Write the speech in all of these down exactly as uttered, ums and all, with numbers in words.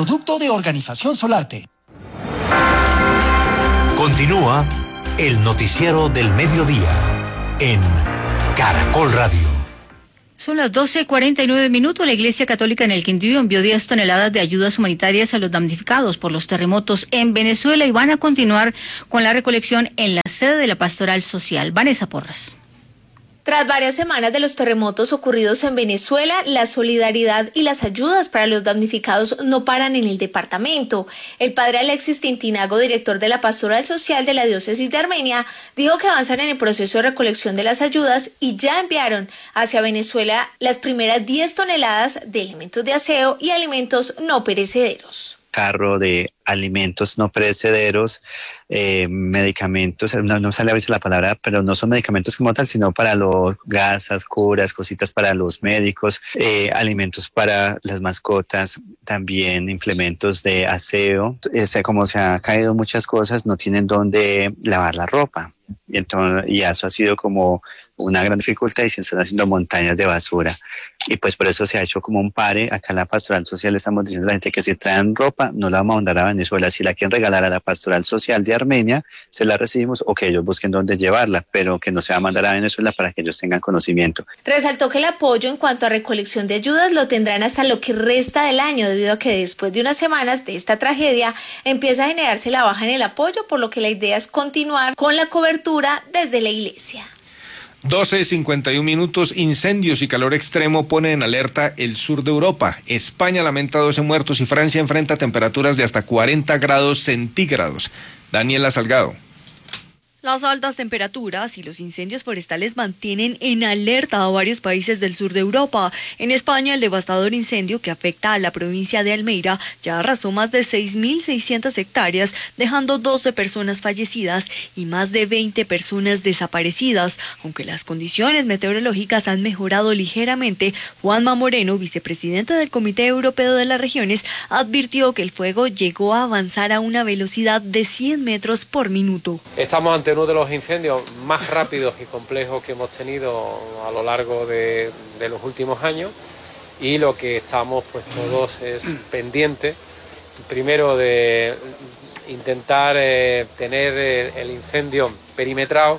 producto de Organización Solarte. Continúa el noticiero del mediodía en Caracol Radio. Son las doce cuarenta y nueve minutos. La Iglesia Católica en el Quindío envió diez toneladas de ayudas humanitarias a los damnificados por los terremotos en Venezuela y van a continuar con la recolección en la sede de la Pastoral Social. Vanessa Porras. Tras varias semanas de los terremotos ocurridos en Venezuela, la solidaridad y las ayudas para los damnificados no paran en el departamento. El padre Alexis Tintinago, director de la Pastoral Social de la Diócesis de Armenia, dijo que avanzan en el proceso de recolección de las ayudas y ya enviaron hacia Venezuela las primeras diez toneladas de elementos de aseo y alimentos no perecederos. Carro de alimentos no perecederos, eh, medicamentos, no, no sale a veces la palabra, pero no son medicamentos como tal, sino para los gasas, curas, cositas para los médicos, eh, alimentos para las mascotas, también implementos de aseo. Este, como se han caído muchas cosas, no tienen dónde lavar la ropa. Y, entonces, y eso ha sido como una gran dificultad y se están haciendo montañas de basura. Y pues por eso se ha hecho como un pare. Acá en la Pastoral Social estamos diciendo a la gente que si traen ropa, no la vamos a mandar a Venezuela. Si la quieren regalar a la Pastoral Social de Armenia, se la recibimos o que ellos busquen dónde llevarla, pero que no se va a mandar a Venezuela para que ellos tengan conocimiento. Resaltó que el apoyo en cuanto a recolección de ayudas lo tendrán hasta lo que resta del año, debido a que después de unas semanas de esta tragedia empieza a generarse la baja en el apoyo, por lo que la idea es continuar con la cobertura desde la iglesia. doce cincuenta y un minutos. Incendios y calor extremo ponen en alerta el sur de Europa. España lamenta doce muertos y Francia enfrenta temperaturas de hasta cuarenta grados centígrados. Daniela Salgado. Las altas temperaturas y los incendios forestales mantienen en alerta a varios países del sur de Europa. En España, el devastador incendio que afecta a la provincia de Almería ya arrasó más de seis mil seiscientas hectáreas, dejando doce personas fallecidas y más de veinte personas desaparecidas. Aunque las condiciones meteorológicas han mejorado ligeramente, Juanma Moreno, vicepresidente del Comité Europeo de las Regiones, advirtió que el fuego llegó a avanzar a una velocidad de cien metros por minuto. Estamos ante uno de los incendios más rápidos y complejos que hemos tenido a lo largo de, de los últimos años, y lo que estamos pues todos es pendientes, primero de intentar eh, tener el, el incendio perimetrado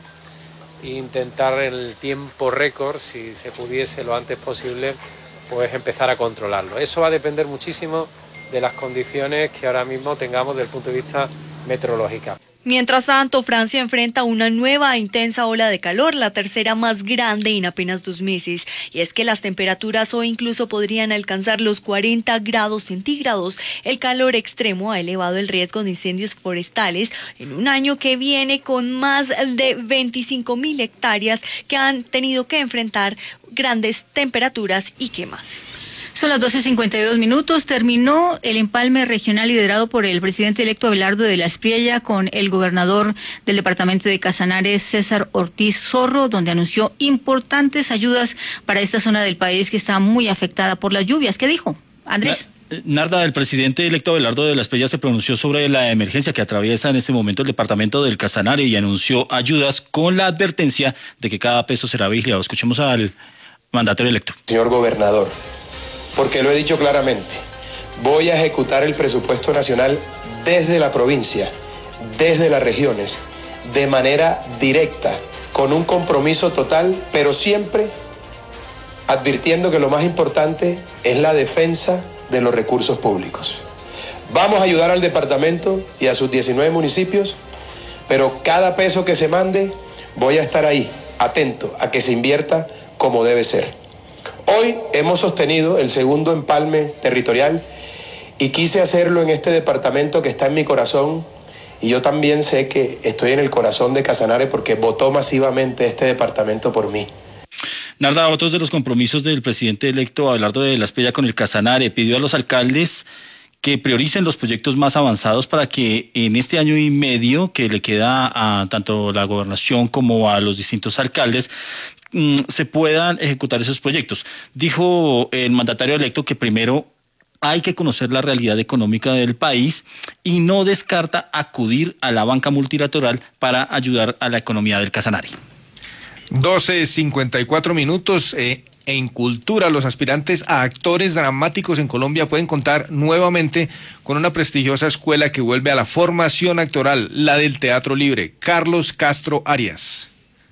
e intentar en el tiempo récord, si se pudiese lo antes posible, pues empezar a controlarlo. Eso va a depender muchísimo de las condiciones que ahora mismo tengamos desde el punto de vista meteorológico. Mientras tanto, Francia enfrenta una nueva e intensa ola de calor, la tercera más grande en apenas dos meses. Y es que las temperaturas hoy incluso podrían alcanzar los cuarenta grados centígrados. El calor extremo ha elevado el riesgo de incendios forestales en un año que viene con más de veinticinco mil hectáreas que han tenido que enfrentar grandes temperaturas y quemas. Son las doce cincuenta y dos minutos. Terminó el empalme regional liderado por el presidente electo Abelardo de la Espriella con el gobernador del departamento de Casanare, César Ortiz Zorro, donde anunció importantes ayudas para esta zona del país que está muy afectada por las lluvias. ¿Qué dijo, Andrés? Narda, el presidente electo Abelardo de la Espriella se pronunció sobre la emergencia que atraviesa en este momento el departamento del Casanare y anunció ayudas con la advertencia de que cada peso será vigilado. Escuchemos al mandatario electo. Señor gobernador, porque lo he dicho claramente, voy a ejecutar el presupuesto nacional desde la provincia, desde las regiones, de manera directa, con un compromiso total, pero siempre advirtiendo que lo más importante es la defensa de los recursos públicos. Vamos a ayudar al departamento y a sus diecinueve municipios, pero cada peso que se mande, voy a estar ahí, atento a que se invierta como debe ser. Hoy hemos sostenido el segundo empalme territorial y quise hacerlo en este departamento que está en mi corazón, y yo también sé que estoy en el corazón de Casanare porque votó masivamente este departamento por mí. Narda, otros de los compromisos del presidente electo Abelardo de la Espriella con el Casanare, pidió a los alcaldes que prioricen los proyectos más avanzados para que en este año y medio que le queda a tanto la gobernación como a los distintos alcaldes se puedan ejecutar esos proyectos. Dijo el mandatario electo que primero hay que conocer la realidad económica del país y no descarta acudir a la banca multilateral para ayudar a la economía del Casanare. doce cincuenta y cuatro minutos. Eh, En cultura, los aspirantes a actores dramáticos en Colombia pueden contar nuevamente con una prestigiosa escuela que vuelve a la formación actoral, la del Teatro Libre. Carlos Castro Arias.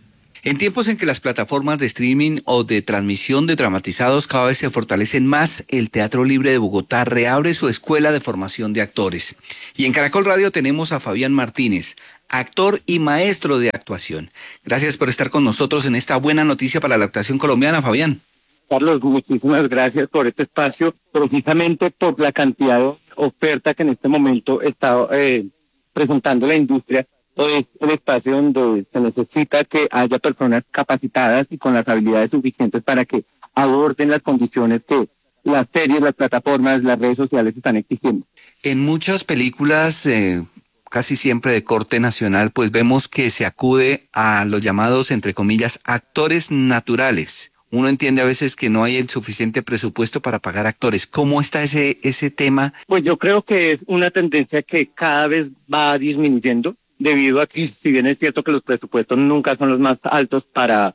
En tiempos en que las plataformas de streaming o de transmisión de dramatizados cada vez se fortalecen más, el Teatro Libre de Bogotá reabre su escuela de formación de actores. Y en Caracol Radio tenemos a Fabián Martínez, actor y maestro de actuación. Gracias por estar con nosotros en esta buena noticia para la actuación colombiana, Fabián. Carlos, muchísimas gracias por este espacio, precisamente por la cantidad de oferta que en este momento está eh, presentando la industria. Es el espacio donde se necesita que haya personas capacitadas y con las habilidades suficientes para que aborden las condiciones que las series, las plataformas, las redes sociales están exigiendo. En muchas películas, eh, casi siempre de corte nacional, pues vemos que se acude a los llamados, entre comillas, actores naturales. Uno entiende a veces que no hay el suficiente presupuesto para pagar actores. ¿Cómo está ese, ese tema? Pues yo creo que es una tendencia que cada vez va disminuyendo, debido a que, si bien es cierto que los presupuestos nunca son los más altos para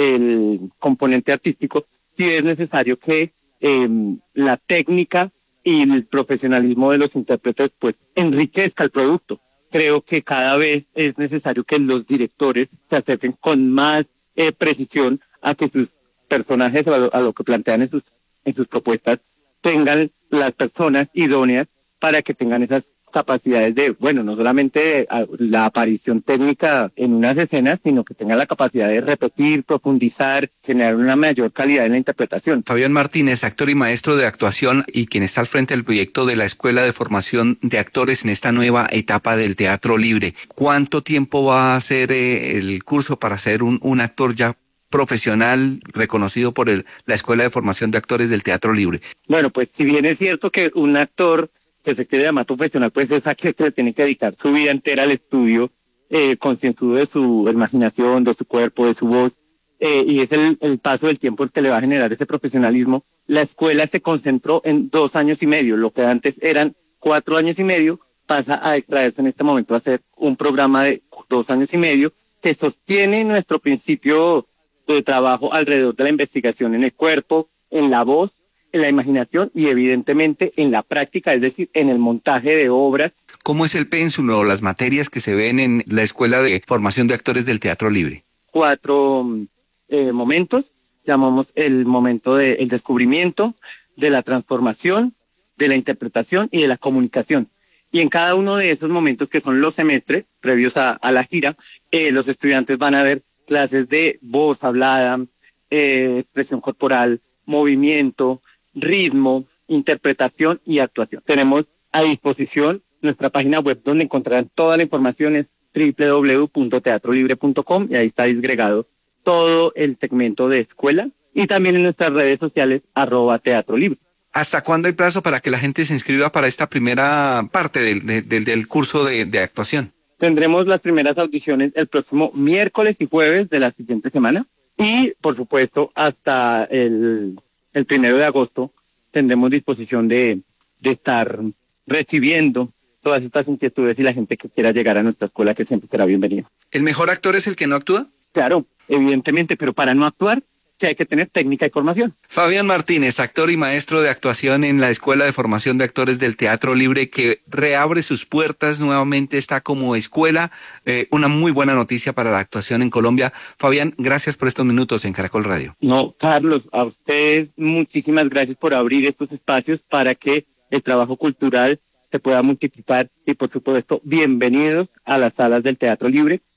el componente artístico, sí es necesario que eh, la técnica y el profesionalismo de los intérpretes pues enriquezca el producto. Creo que cada vez es necesario que los directores se acerquen con más eh, precisión a que sus personajes, a lo, a lo que plantean en sus, en sus propuestas, tengan las personas idóneas para que tengan esas capacidades de, bueno, no solamente la aparición técnica en unas escenas, sino que tengan la capacidad de repetir, profundizar, generar una mayor calidad en la interpretación. Fabián Martínez, actor y maestro de actuación y quien está al frente del proyecto de la Escuela de Formación de Actores en esta nueva etapa del Teatro Libre. ¿Cuánto tiempo va a ser eh, el curso para ser un, un actor ya profesional reconocido por el, la Escuela de Formación de Actores del Teatro Libre? Bueno, pues si bien es cierto que un actor que se quiere llamar profesional, pues es a que se tiene que dedicar su vida entera al estudio, eh, concienzudo de su imaginación, de su cuerpo, de su voz, eh, y es el, el paso del tiempo el que le va a generar ese profesionalismo. La escuela se concentró en dos años y medio, lo que antes eran cuatro años y medio, pasa a extraerse en este momento a ser un programa de dos años y medio que sostiene nuestro principio de trabajo alrededor de la investigación en el cuerpo, en la voz, en la imaginación y evidentemente en la práctica, es decir, en el montaje de obras. ¿Cómo es el pénsul o las materias que se ven en la Escuela de Formación de Actores del Teatro Libre? Cuatro eh, momentos, llamamos el momento del descubrimiento, de la transformación, de la interpretación y de la comunicación. Y en cada uno de esos momentos, que son los semestres previos a, a la gira, eh, los estudiantes van a ver clases de voz hablada, eh, expresión corporal, movimiento, ritmo, interpretación y actuación. Tenemos a disposición nuestra página web donde encontrarán toda la información, es doble u doble u doble u punto teatro libre punto com, y ahí está disgregado todo el segmento de escuela, y también en nuestras redes sociales arroba Teatro Libre. ¿Hasta cuándo hay plazo para que la gente se inscriba para esta primera parte del, del, del curso de, de actuación? Tendremos las primeras audiciones el próximo miércoles y jueves de la siguiente semana, y por supuesto hasta el el primero de agosto tendremos disposición de, de estar recibiendo todas estas inquietudes y la gente que quiera llegar a nuestra escuela, que siempre será bienvenida. ¿El mejor actor es el que no actúa? Claro, evidentemente, pero para no actuar sí hay que tener técnica y formación. Fabián Martínez, actor y maestro de actuación en la Escuela de Formación de Actores del Teatro Libre, que reabre sus puertas nuevamente, está como escuela. Eh, una muy buena noticia para la actuación en Colombia. Fabián, gracias por estos minutos en Caracol Radio. No, Carlos, a ustedes muchísimas gracias por abrir estos espacios para que el trabajo cultural se pueda multiplicar, y por supuesto, bienvenidos a las salas del Teatro Libre.